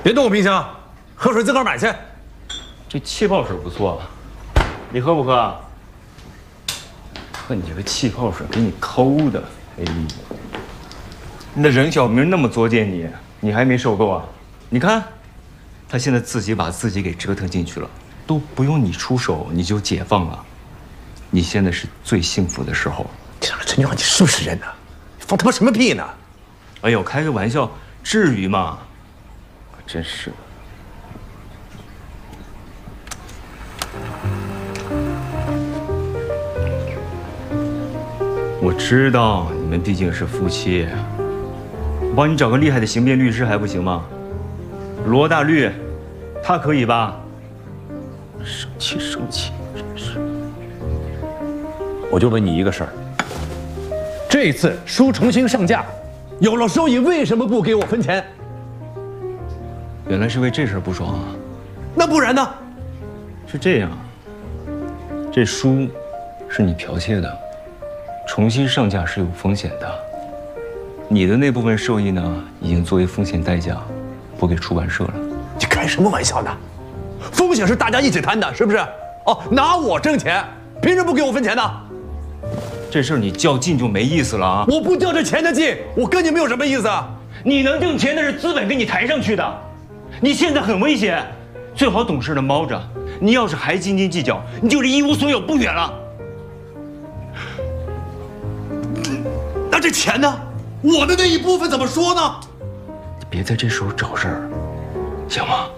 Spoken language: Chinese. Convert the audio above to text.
别动我冰箱，喝水自个儿买去。 这气泡水不错，你喝不喝？喝你这个气泡水给你抠的，哎，那任小明那么作践你，你还没受够啊？你看，他现在自己把自己给折腾进去了，都不用你出手，你就解放了。你现在是最幸福的时候。 陈俊浩，你是不是人呢？放他妈什么屁呢？ 哎呦，开个玩笑，至于吗？真是的。我知道你们毕竟是夫妻，我帮你找个厉害的刑辩律师还不行吗？罗大律，他可以吧？生气，真是。 我就问你一个事儿：这次书重新上架，有了收益，为什么不给我分钱？ 原来是为这事不爽啊？ 那不然呢？ 是这样，这书是你剽窃的，重新上架是有风险的。你的那部分收益呢，已经作为风险代价拨给出版社了。 你开什么玩笑呢？风险是大家一起摊的，是不是？哦，拿我挣钱，凭什么不给我分钱呢？ 这事儿你较劲就没意思了啊！ 我不较这钱的劲，我跟你们有什么意思啊？ 你能挣钱那是资本给你抬上去的，你现在很危险，最好懂事的猫着。你要是还斤斤计较，你就离一无所有不远了。 那这钱呢？我的那一部分怎么说呢？ 你别在这时候找事儿，行吗？